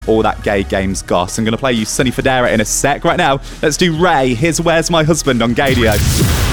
all that gay games goss. I'm going to play you Sonny Fodera in a sec. Right now, let's do Ray. Here's Where's My Husband on Gaydio.